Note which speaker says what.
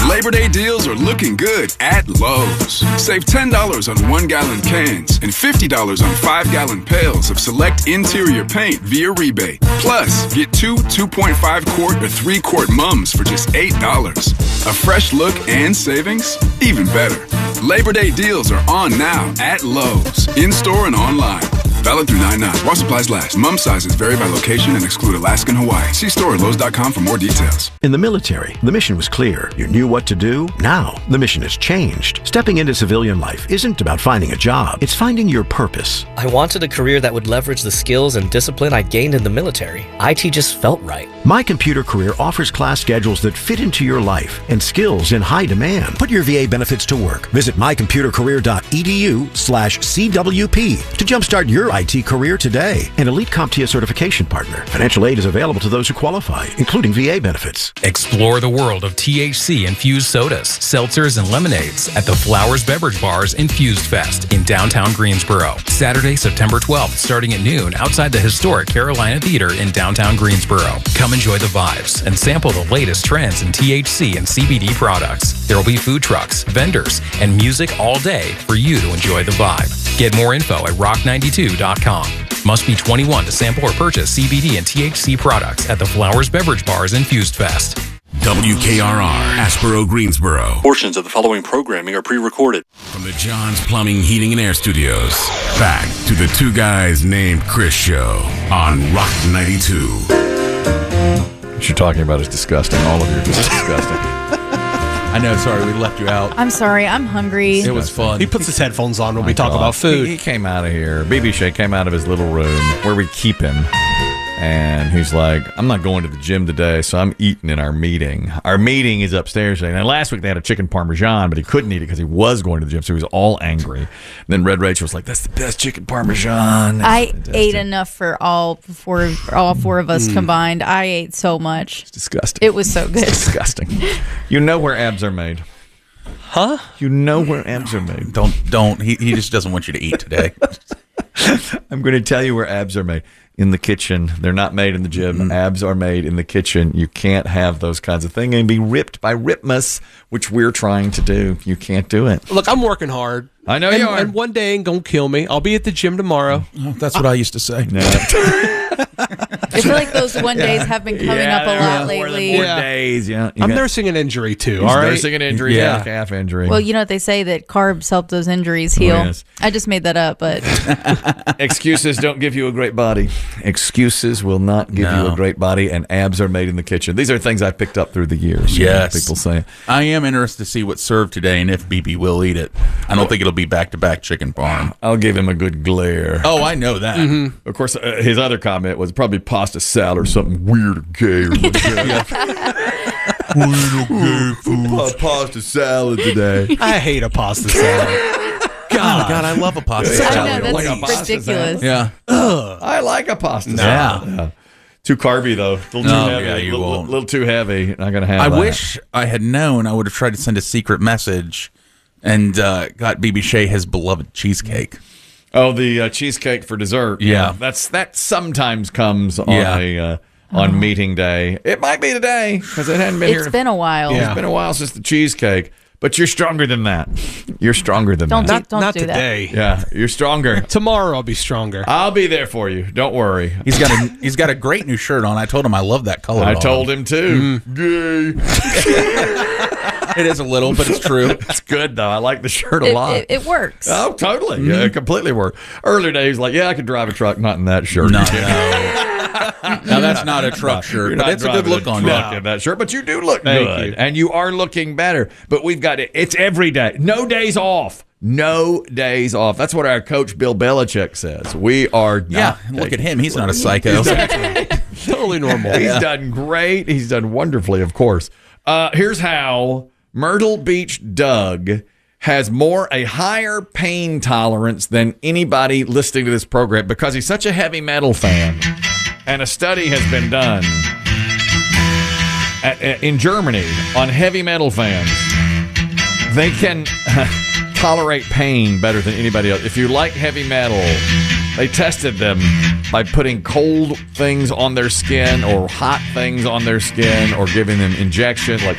Speaker 1: Labor Day deals are looking good at Lowe's. Save $10 on 1-gallon cans and $50 on 5-gallon pails of select interior paint via rebate. Plus, get 2.5 quart or 3-quart mums for just $8. A fresh look and savings? Even better. Labor Day deals are on now at Lowe's, in-store and online. Valid through 9/9. While supplies last. Mum sizes vary by location and exclude Alaska and Hawaii. See store at Lowe's.com for more details.
Speaker 2: In the military, the mission was clear. You knew what to do. Now, the mission has changed. Stepping into civilian life isn't about finding a job. It's finding your purpose.
Speaker 3: I wanted a career that would leverage the skills and discipline I gained in the military. IT just felt right.
Speaker 2: My Computer Career offers class schedules that fit into your life and skills in high demand. Put your VA benefits to work. Visit mycomputercareer.edu/CWP to jumpstart your IT career today. An Elite CompTIA certification partner. Financial aid is available to those who qualify, including VA benefits.
Speaker 4: Explore the world of THC-infused sodas, seltzers, and lemonades at the Flowers Beverage Bar's Infused Fest in downtown Greensboro. Saturday, September 12th, starting at noon outside the historic Carolina Theater in downtown Greensboro. Come enjoy the vibes and sample the latest trends in THC and CBD products. There will be food trucks, vendors, and music all day for you to enjoy the vibe. Get more info at rock92.com. Must be 21 to sample or purchase CBD and THC products at the Flowers Beverage Bar's Infused Fest.
Speaker 5: WKRR, Asheboro, Greensboro.
Speaker 6: Portions of the following programming are pre-recorded.
Speaker 5: From the John's Plumbing, Heating, and Air Studios, back to the Two Guys Named Chris show on Rock 92.
Speaker 7: What you're talking about is disgusting. All of you are just disgusting.
Speaker 8: I know, sorry, we left you out.
Speaker 9: I'm sorry, I'm hungry.
Speaker 8: It was fun.
Speaker 10: He puts his headphones on when we talk about food.
Speaker 7: He came out of here. BB Shea came out of his little room where we keep him. And he's like, I'm not going to the gym today, so I'm eating in our meeting. Our meeting is upstairs today. And last week they had a chicken parmesan, but he couldn't eat it because he was going to the gym, so he was all angry. And then Red Rachel was like, that's the best chicken parmesan.
Speaker 9: I ate enough for all four of us combined. I ate so much.
Speaker 7: It's disgusting.
Speaker 9: It was so good.
Speaker 7: It's disgusting. You know where abs are made.
Speaker 8: Huh?
Speaker 7: You know where abs are made.
Speaker 8: Don't. He just doesn't want you to eat today.
Speaker 7: I'm going to tell you where abs are made. In the kitchen. They're not made in the gym. Mm-hmm. Abs are made in the kitchen. You can't have those kinds of things and be ripped by Ripmas, which we're trying to do. You can't do it.
Speaker 10: Look, I'm working hard.
Speaker 7: I know you are.
Speaker 10: And one day ain't going to kill me. I'll be at the gym tomorrow.
Speaker 8: Oh, that's what I used to say.
Speaker 7: No.
Speaker 9: I feel like those one days have been coming up a lot lately.
Speaker 7: More days, yeah.
Speaker 10: I'm nursing an injury, too.
Speaker 7: He's
Speaker 10: all right?
Speaker 7: nursing an injury, yeah. Calf injury.
Speaker 9: Well, you know what they say, that carbs help those injuries heal.
Speaker 7: Oh, yes.
Speaker 9: I just made that up, but...
Speaker 7: Excuses don't give you a great body. Excuses will not give you a great body, and abs are made in the kitchen. These are things I picked up through the years.
Speaker 8: Yes.
Speaker 7: People say.
Speaker 8: I am interested to see what's served today and if BB will eat it. I don't think it'll be back-to-back chicken parm.
Speaker 7: I'll give him a good glare.
Speaker 8: Oh, I know that.
Speaker 10: Mm-hmm.
Speaker 7: Of course, his other comment was probably pasta salad or something weird or gay or pasta salad today.
Speaker 10: I hate a pasta salad.
Speaker 8: God, I love a pasta salad.
Speaker 9: I know, that's ridiculous.
Speaker 8: Yeah.
Speaker 7: I like a pasta salad. Yeah. Too carby, though. A little too heavy.
Speaker 8: Yeah, you won't.
Speaker 7: Little too heavy. Not going to have
Speaker 8: I
Speaker 7: that.
Speaker 8: wish I had known. I would have tried to send a secret message and got BB Shea his beloved cheesecake.
Speaker 7: Oh, the cheesecake for dessert.
Speaker 8: Yeah.
Speaker 7: That sometimes comes on on meeting day. It might be today because it hadn't been here.
Speaker 9: It's been a while.
Speaker 7: It's been a while since the cheesecake. But you're stronger than that. You're stronger than that.
Speaker 9: Don't
Speaker 10: Not
Speaker 9: do
Speaker 10: today.
Speaker 7: Yeah, you're stronger.
Speaker 10: Tomorrow I'll be stronger.
Speaker 7: I'll be there for you. Don't worry.
Speaker 8: He's got a great new shirt on. I told him I love that color.
Speaker 7: I told him too. Gay.
Speaker 8: It is a little, but it's true.
Speaker 7: It's good though. I like the shirt a lot.
Speaker 9: It works.
Speaker 7: Oh, totally. Yeah, it completely worked. Earlier days, like, I could drive a truck, not in that shirt.
Speaker 8: No. Now that's not a truck shirt, but it's a good look on you.
Speaker 7: In that shirt, but you do look good, and you are looking better. But we've got it. It's every day. No days off. No days off. That's what our coach Bill Belichick says. We are.
Speaker 8: Look at him. He's not a psycho.
Speaker 10: Totally normal.
Speaker 7: He's done great. He's done wonderfully, of course. Here's how Myrtle Beach Doug has a higher pain tolerance than anybody listening to this program because he's such a heavy metal fan. And a study has been done in Germany on heavy metal fans. They can tolerate pain better than anybody else. If you like heavy metal, they tested them by putting cold things on their skin or hot things on their skin or giving them injections like